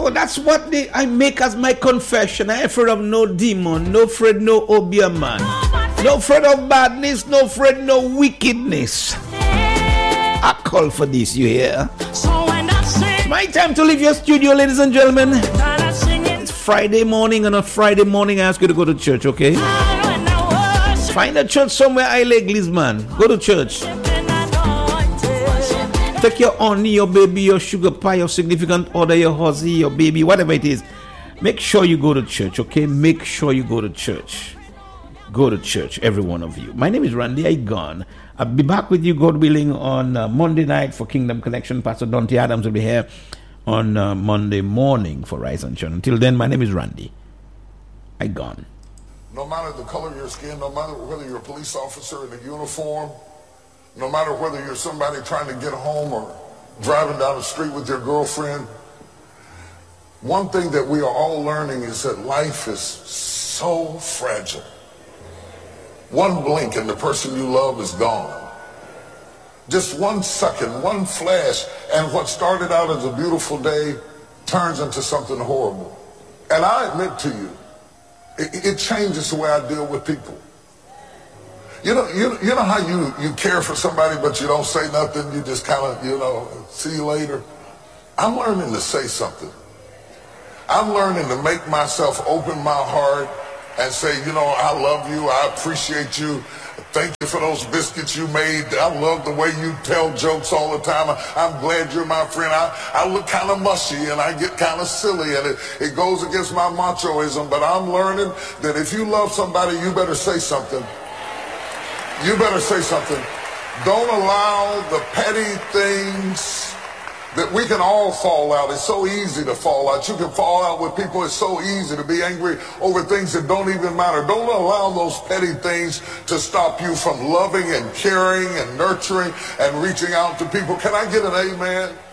Oh, that's what I make as my confession. I ain't afraid of no demon, no afraid no obeah man, no afraid of badness, no afraid no wickedness. I call for this, you hear? It's my time to leave your studio, ladies and gentlemen. It's Friday morning, and on Friday morning I ask you to go to church, okay? Find a church somewhere I lay Glisman. Go to church. Take your honey, your baby, your sugar pie, your significant other, your hussy, your baby, whatever it is. Make sure you go to church, okay? Make sure you go to church. Go to church, every one of you. My name is Randy Aigon. I'll be back with you, God willing, on Monday night for Kingdom Connection. Pastor Dante Adams will be here on Monday morning for Rise and Shine. Until then, my name is Randy Aigon. No matter the color of your skin, no matter whether you're a police officer in a uniform, no matter whether you're somebody trying to get home or driving down the street with your girlfriend, one thing that we are all learning is that life is so fragile. One blink and the person you love is gone. Just 1 second, one flash, and what started out as a beautiful day turns into something horrible. And I admit to you, it changes the way I deal with people. You know how you care for somebody but you don't say nothing, you just kind of, see you later? I'm learning to say something. I'm learning to make myself open my heart and say, I love you, I appreciate you, thank you for those biscuits you made, I love the way you tell jokes all the time, I'm glad you're my friend, I look kind of mushy and I get kind of silly and it goes against my machoism, but I'm learning that if you love somebody, you better say something. You better say something. Don't allow the petty things that we can all fall out. It's so easy to fall out. You can fall out with people. It's so easy to be angry over things that don't even matter. Don't allow those petty things to stop you from loving and caring and nurturing and reaching out to people. Can I get an amen?